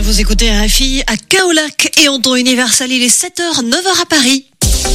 Vous écoutez RFI à Kaolack et en temps universel, il est 7h, 9h à Paris.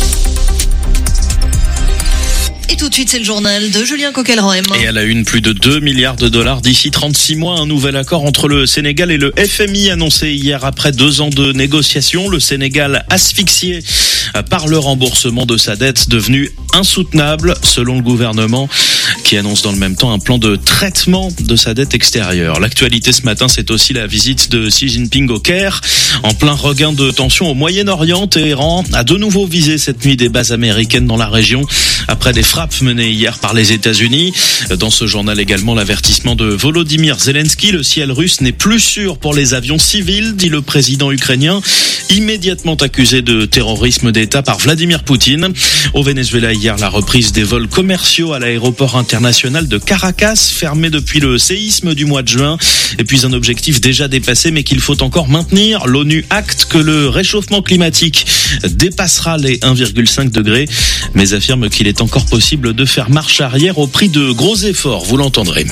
Et tout de suite, c'est le journal de Julien Coquelin. Et à la une, plus de 2 milliards de dollars d'ici 36 mois. Un nouvel accord entre le Sénégal et le FMI annoncé hier après 2 ans de négociations. Le Sénégal asphyxié par le remboursement de sa dette devenue insoutenable selon le gouvernement qui annonce dans le même temps un plan de traitement de sa dette extérieure. L'actualité ce matin, c'est aussi la visite de Xi Jinping au Caire. En plein regain de tension au Moyen-Orient, Téhéran a de nouveau visé cette nuit des bases américaines dans la région après des frappes menées hier par les États-Unis. Dans ce journal également, l'avertissement de Volodymyr Zelensky. Le ciel russe n'est plus sûr pour les avions civils, dit le président ukrainien, immédiatement accusé de terrorisme d'État par Vladimir Poutine. Au Venezuela, hier, la reprise des vols commerciaux à l'aéroport international de Caracas, fermé depuis le séisme du mois de juin. Et puis un objectif déjà dépassé, mais qu'il faut encore maintenir. L'ONU acte que le réchauffement climatique dépassera les 1,5 degrés, mais affirme qu'il est encore possible de faire marche arrière au prix de gros efforts. Vous l'entendrez.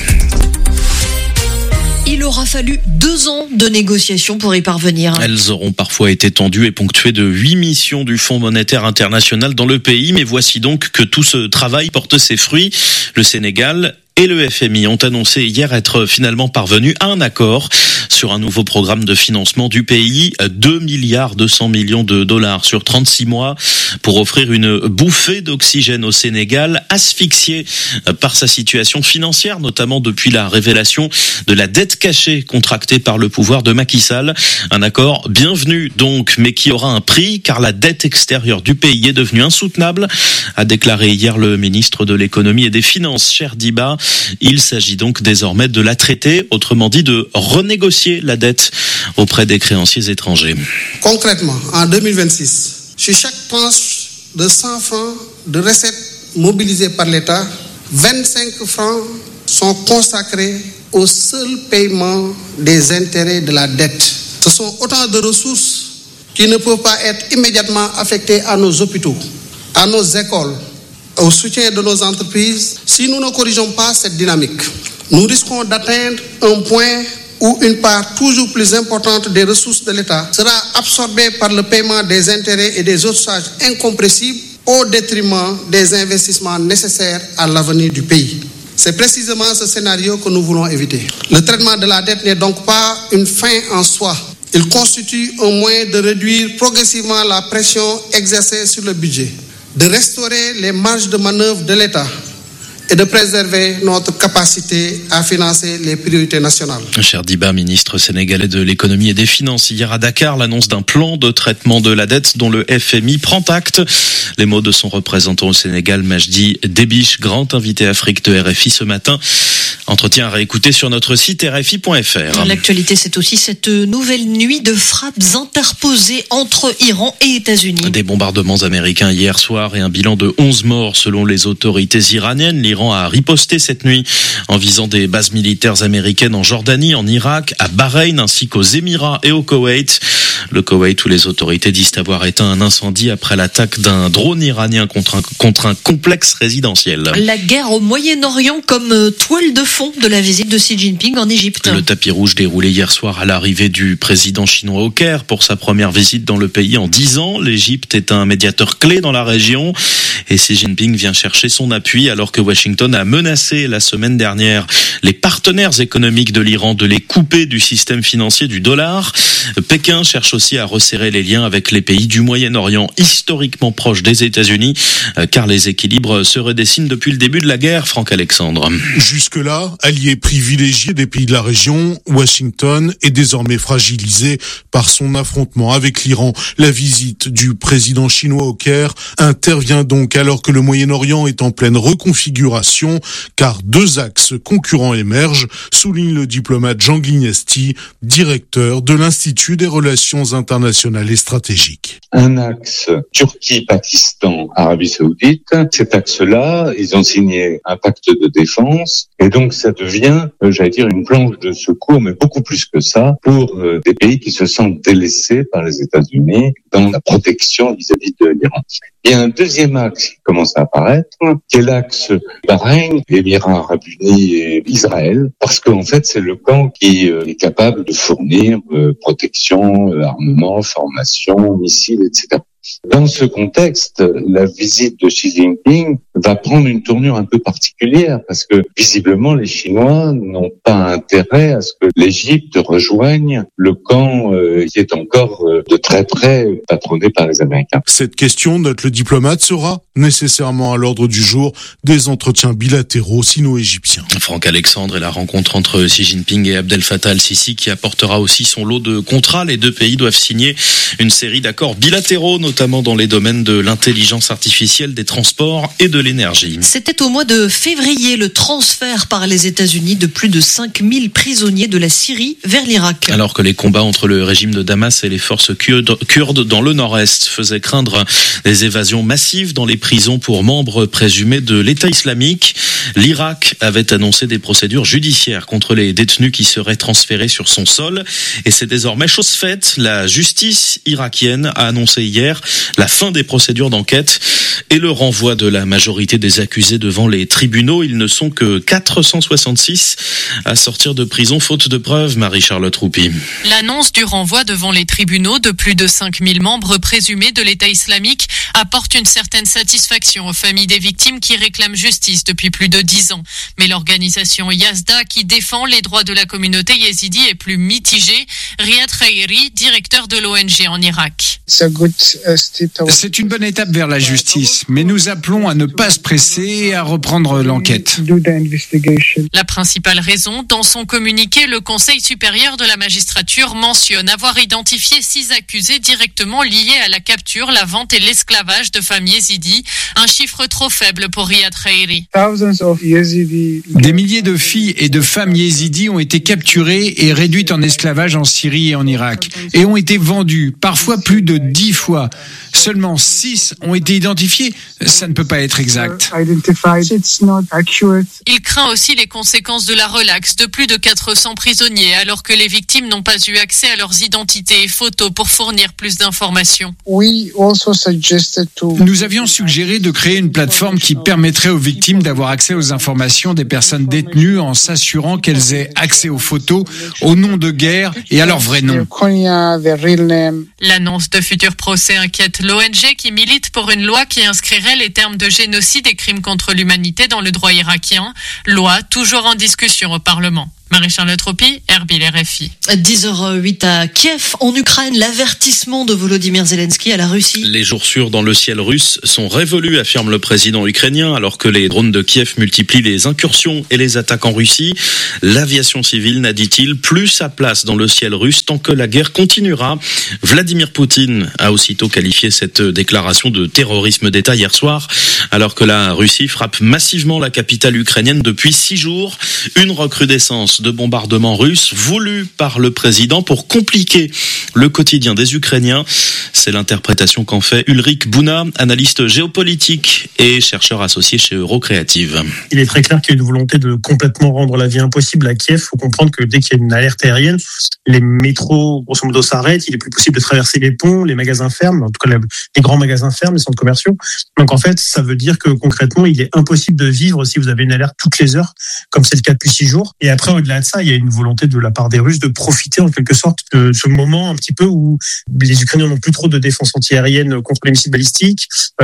Il aura fallu 2 ans de négociations pour y parvenir. Elles auront parfois été tendues et ponctuées de 8 missions du Fonds monétaire international dans le pays. Mais voici donc que tout ce travail porte ses fruits. Le Sénégal et le FMI ont annoncé hier être finalement parvenus à un accord sur un nouveau programme de financement du pays, 2 milliards 200 millions de dollars sur 36 mois pour offrir une bouffée d'oxygène au Sénégal, asphyxié par sa situation financière, notamment depuis la révélation de la dette cachée contractée par le pouvoir de Macky Sall. Un accord bienvenu donc, mais qui aura un prix car la dette extérieure du pays est devenue insoutenable, a déclaré hier le ministre de l'économie et des finances, Cheikh Diba. Il s'agit donc désormais de la traiter, autrement dit de renégocier la dette auprès des créanciers étrangers. Concrètement, en 2026, sur chaque tranche de 100 francs de recettes mobilisées par l'État, 25 francs sont consacrés au seul paiement des intérêts de la dette. Ce sont autant de ressources qui ne peuvent pas être immédiatement affectées à nos hôpitaux, à nos écoles, au soutien de nos entreprises. Si nous ne corrigeons pas cette dynamique, nous risquons d'atteindre un point où une part toujours plus importante des ressources de l'État sera absorbée par le paiement des intérêts et des autres charges incompressibles au détriment des investissements nécessaires à l'avenir du pays. C'est précisément ce scénario que nous voulons éviter. Le traitement de la dette n'est donc pas une fin en soi. Il constitue un moyen de réduire progressivement la pression exercée sur le budget, de restaurer les marges de manœuvre de l'État et de préserver notre capacité à financer les priorités nationales. Cheikh Diba, ministre sénégalais de l'économie et des finances, hier à Dakar, l'annonce d'un plan de traitement de la dette dont le FMI prend acte. Les mots de son représentant au Sénégal, Majdi Debiche, grand invité Afrique de RFI ce matin. Entretien à réécouter sur notre site rfi.fr. L'actualité, c'est aussi cette nouvelle nuit de frappes interposées entre Iran et États-Unis. Des bombardements américains hier soir et un bilan de 11 morts selon les autorités iraniennes. L'Iran a riposté cette nuit en visant des bases militaires américaines en Jordanie, en Irak, à Bahreïn ainsi qu'aux Émirats et au Koweït. Le Koweït où les autorités disent avoir éteint un incendie après l'attaque d'un drone iranien contre un complexe résidentiel. La guerre au Moyen-Orient comme toile de fond de la visite de Xi Jinping en Égypte. Le tapis rouge déroulé hier soir à l'arrivée du président chinois au Caire pour sa première visite dans le pays en 10 ans. L'Égypte est un médiateur clé dans la région et Xi Jinping vient chercher son appui alors que Washington a menacé la semaine dernière les partenaires économiques de l'Iran de les couper du système financier du dollar. Pékin cherche aussi à resserrer les liens avec les pays du Moyen-Orient historiquement proches des États-Unis car les équilibres se redessinent depuis le début de la guerre. Franck Alexandre. Jusque-là, allié privilégié des pays de la région, Washington est désormais fragilisé par son affrontement avec l'Iran. La visite du président chinois au Caire intervient donc alors que le Moyen-Orient est en pleine reconfiguration, car 2 axes concurrents émergent, souligne le diplomate Jean Glignesti, directeur de l'Institut des relations internationales et stratégiques. Un axe Turquie, Pakistan, Arabie Saoudite. Cet axe-là, ils ont signé un pacte de défense et donc ça devient, j'allais dire, une planche de secours, mais beaucoup plus que ça, pour des pays qui se sentent délaissés par les États-Unis dans la protection vis-à-vis de l'Iran. Il y a un deuxième axe qui commence à apparaître, qui est l'axe Bahreïn, Émirats Arabes Unis et Israël, parce qu'en fait, c'est le camp qui est capable de fournir protection, armement, formation, missiles, etc. Dans ce contexte, la visite de Xi Jinping va prendre une tournure un peu particulière parce que visiblement les Chinois n'ont pas intérêt à ce que l'Égypte rejoigne le camp qui est encore de très près patronné par les Américains. Cette question, note le diplomate, sera nécessairement à l'ordre du jour des entretiens bilatéraux sino-égyptiens. Franck Alexandre et la rencontre entre Xi Jinping et Abdel Fattah al-Sisi qui apportera aussi son lot de contrats. Les deux pays doivent signer une série d'accords bilatéraux, notamment dans les domaines de l'intelligence artificielle, des transports et de l'énergie. C'était au mois de février le transfert par les États-Unis de plus de 5000 prisonniers de la Syrie vers l'Irak. Alors que les combats entre le régime de Damas et les forces kurdes dans le nord-est faisaient craindre des évasions massives dans les prisons pour membres présumés de l'État islamique, l'Irak avait annoncé des procédures judiciaires contre les détenus qui seraient transférés sur son sol. Et c'est désormais chose faite. La justice irakienne a annoncé hier la fin des procédures d'enquête et le renvoi de la majorité des accusés devant les tribunaux. Ils ne sont que 466 à sortir de prison faute de preuves. Marie-Charlotte Roupi. L'annonce du renvoi devant les tribunaux de plus de 5000 membres présumés de l'État islamique apporte une certaine satisfaction aux familles des victimes qui réclament justice depuis plus de 10 ans. Mais l'organisation Yazda, qui défend les droits de la communauté yézidi, est plus mitigée. Riyad Khairi, directeur de l'ONG en Irak. C'est une bonne étape vers la justice, mais nous appelons à ne pas se presser et à reprendre l'enquête. La principale raison, dans son communiqué, le Conseil supérieur de la magistrature mentionne avoir identifié 6 accusés directement liés à la capture, la vente et l'esclavage de femmes yézidis, un chiffre trop faible pour Riyad Khairi. Des milliers de filles et de femmes yézidis ont été capturées et réduites en esclavage en Syrie et en Irak, et ont été vendues, parfois plus de 10 fois. Seulement 6 ont été identifiés. Ça ne peut pas être exact. Il craint aussi les conséquences de la relaxe de plus de 400 prisonniers, alors que les victimes n'ont pas eu accès à leurs identités et photos pour fournir plus d'informations. Nous avions suggéré de créer une plateforme qui permettrait aux victimes d'avoir accès aux informations des personnes détenues en s'assurant qu'elles aient accès aux photos, aux noms de guerre et à leur vrai nom. L'annonce de futurs procès inquiète l'ONG qui milite pour une loi qui inscrirait les termes de génocide et crimes contre l'humanité dans le droit irakien. Loi toujours en discussion au Parlement. Marie-Charlotte Roupi, Erbil RFI. 10h08 à Kiev, en Ukraine, l'avertissement de Volodymyr Zelensky à la Russie. Les jours sûrs dans le ciel russe sont révolus, affirme le président ukrainien, alors que les drones de Kiev multiplient les incursions et les attaques en Russie. L'aviation civile n'a, dit-il, plus sa place dans le ciel russe tant que la guerre continuera. Vladimir Poutine a aussitôt qualifié cette déclaration de terrorisme d'État hier soir, alors que la Russie frappe massivement la capitale ukrainienne depuis 6 jours. Une recrudescence de bombardements russes voulus par le président pour compliquer le quotidien des Ukrainiens. C'est l'interprétation qu'en fait Ulrich Buna, analyste géopolitique et chercheur associé chez Eurocreative. Il est très clair qu'il y a une volonté de complètement rendre la vie impossible à Kiev. Il faut comprendre que dès qu'il y a une alerte aérienne, les métros, grosso modo, s'arrêtent. Il est plus possible de traverser les ponts, les magasins ferment, en tout cas les grands magasins ferment, les centres commerciaux. Donc en fait, ça veut dire que concrètement, il est impossible de vivre si vous avez une alerte toutes les heures, comme c'est le cas depuis 6 jours. Et après, au-delà de ça, il y a une volonté de la part des Russes de profiter en quelque sorte de ce moment un petit peu où les Ukrainiens n'ont plus trop de défense antiaérienne contre les missiles balistiques.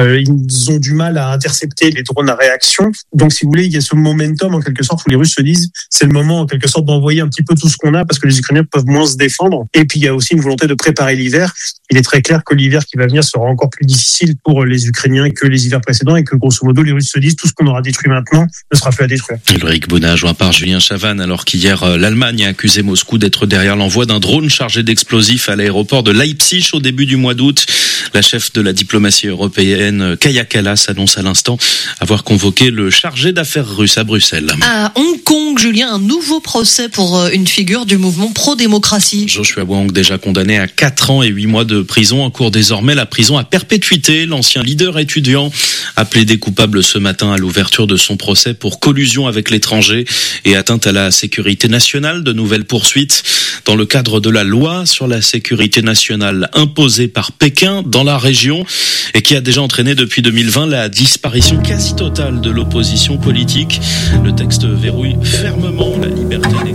Ils ont du mal à intercepter les drones à réaction. Donc, si vous voulez, il y a ce momentum en quelque sorte où les Russes se disent c'est le moment en quelque sorte d'envoyer un petit peu tout ce qu'on a parce que les Ukrainiens peuvent moins se défendre. Et puis, il y a aussi une volonté de préparer l'hiver. Il est très clair que l'hiver qui va venir sera encore plus difficile pour les Ukrainiens que les hivers précédents et que grosso modo, les Russes se disent tout ce qu'on aura détruit maintenant ne sera plus à détruire. Ulrich Buna, joint par Julien Chavannes, alors qu'hier, l'Allemagne a accusé Moscou d'être derrière l'envoi d'un drone chargé d'explosifs à l'aéroport de Leipzig au début du mois d'août. La chef de la diplomatie européenne, Kaja Kallas, annonce à l'instant avoir convoqué le chargé d'affaires russe à Bruxelles. À Hong Kong, Julien, un nouveau procès pour une figure du mouvement pro-démocratie. Joshua Wong, déjà condamné à 4 ans et 8 mois de prison, encourt désormais la prison à perpétuité. L'ancien leader étudiant a plaidé coupable ce matin à l'ouverture de son procès pour collusion avec l'étranger et atteinte à la sécurité nationale. De nouvelles poursuites dans le cadre de la loi sur la sécurité nationale imposée par Pékin dans la région et qui a déjà entraîné depuis 2020 la disparition quasi totale de l'opposition politique. Le texte verrouille fermement la liberté d'expression.